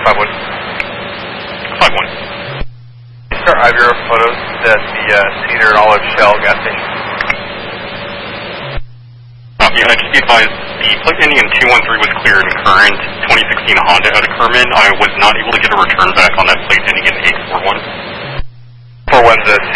5-1. 5-1. Sir, I have your photos at the Cedar and Olive Shell gas station. Yeah, I just be advised, the plate ending in 213 was clear and current. 2016 Honda out of Kerman. I was not able to get a return back on that plate ending in 841. 41's a